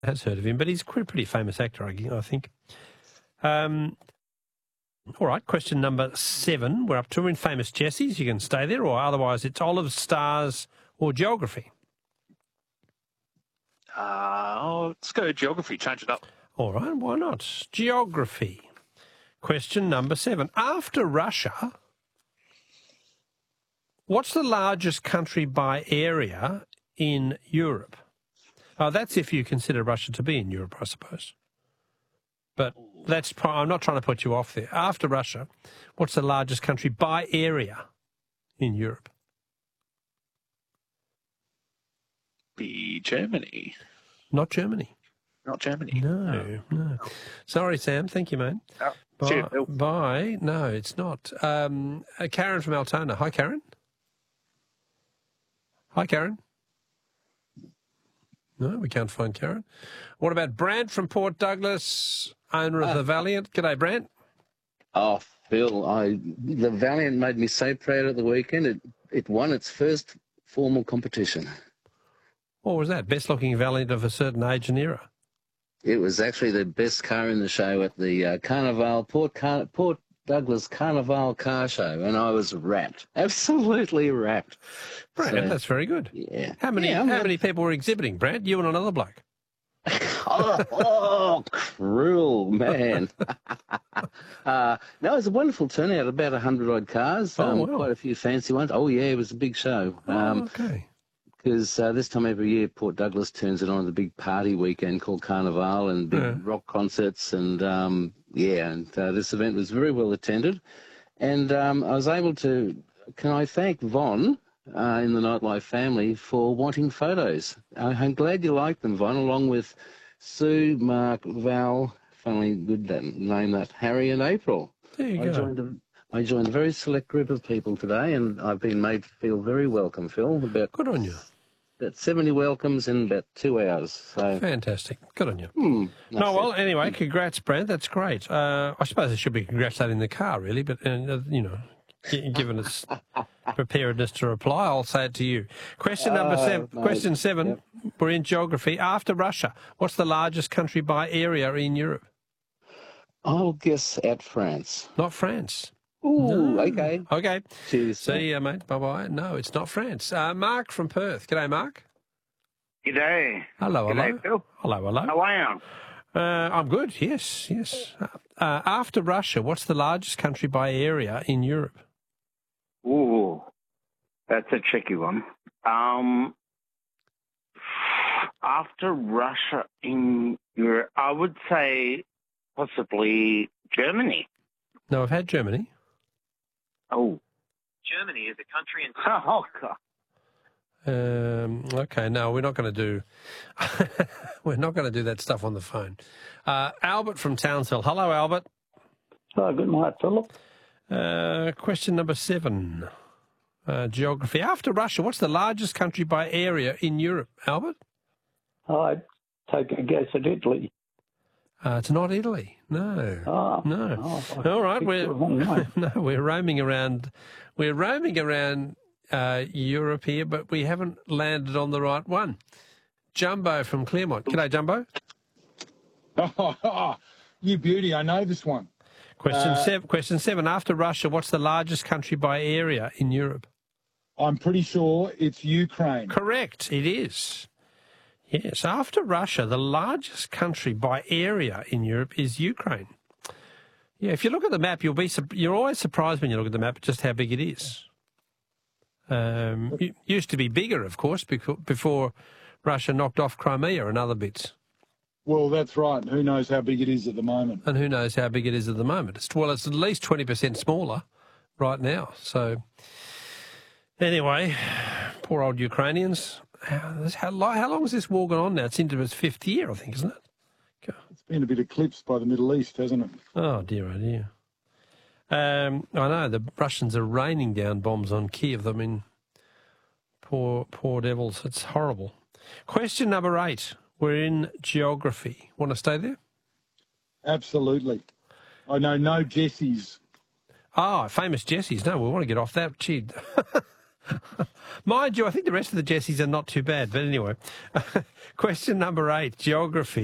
has heard of him, but he's a pretty famous actor, I think. All right, question number 7. We're up to in Famous Jessies. You can stay there, or otherwise it's olives, stars, or geography. Let's go geography. Change it up. All right, why not? Geography. Question number 7. After Russia, what's the largest country by area in Europe? That's if you consider Russia to be in Europe, I suppose. But I'm not trying to put you off there. After Russia, what's the largest country by area in Europe? Be Germany. Not Germany. Not Germany. No. Sorry, Sam. Thank you, mate. Cheers, Bill. Bye. No, it's not. Karen from Altona. Hi, Karen. Hi, Karen. No, we can't find Karen. What about Brant from Port Douglas, owner of the Valiant? G'day, Brant. Oh, Phil, the Valiant made me so proud at the weekend. It won its first formal competition. What was that? Best looking Valiant of a certain age and era? It was actually the best car in the show at the Port Douglas Carnival Car Show, and I was rapt, absolutely rapt. Brant, So, that's very good. yeah. How many people were exhibiting, Brant? You and another bloke? Oh, cruel, man. No, it was a wonderful turnout, about 100-odd cars, wow. quite a few fancy ones. Oh, yeah, it was a big show. Okay. Because this time every year, Port Douglas turns it on the big party weekend called Carnival and big rock concerts. And, this event was very well attended. And I was able to, can I thank Von in the Nightlife family for wanting photos. I'm glad you liked them, Von, along with Sue, Mark, Val, funnily good name that, Harry and April. There you go. I joined a very select group of people today, and I've been made to feel very welcome, Phil. Good on you. About 70 welcomes in about 2 hours. So. Fantastic. Good on you. Anyway, congrats, Brent. That's great. I suppose I should be congratulating the car, really, but, given its preparedness to reply, I'll say it to you. Question number 7. Mate. Question 7. Yep. We're in geography. After Russia, what's the largest country by area in Europe? I'll guess at France. Not France. Ooh, No. okay. Okay. Cheers. See you, mate. Bye-bye. No, it's not France. Mark from Perth. G'day, Mark. G'day. Hello. G'day, Phil. Hello. How are you? I'm good, yes. After Russia, what's the largest country by area in Europe? Ooh, that's a tricky one. After Russia in Europe, I would say possibly Germany. No, I've had Germany. Oh. Germany is a country in... Oh, God. Okay, no, we're not going to do that stuff on the phone. Albert from Townsville. Hello, Albert. Oh, good night, Philip. Question number 7. Geography. After Russia, what's the largest country by area in Europe, Albert? I'd take a guess at Italy. It's not Italy. No. No. Oh, All right, we're we're roaming around. We're roaming around Europe here, but we haven't landed on the right one. Jumbo from Claremont. G'day, Jumbo. You beauty, I know this one. Question 7. After Russia, what's the largest country by area in Europe? I'm pretty sure it's Ukraine. Correct, it is. Yes, after Russia, the largest country by area in Europe is Ukraine. Yeah, if you look at the map, you're always surprised when you look at the map just how big it is. It used to be bigger, of course, before Russia knocked off Crimea and other bits. Well, that's right. Who knows how big it is at the moment? And who knows how big it is at the moment. It's at least 20% smaller right now. So, anyway, poor old Ukrainians. How long has this war gone on now? It's into its 5th year, I think, isn't it? It's been a bit eclipsed by the Middle East, hasn't it? Oh, dear, oh, dear. I know, the Russians are raining down bombs on Kiev. I mean, poor devils. It's horrible. Question number 8. We're in geography. Want to stay there? Absolutely. I know no Jessies. Oh, Famous Jessies. No, we want to get off that. Gee. Mind you, I think the rest of the Jessies are not too bad. But anyway, question number 8, geography.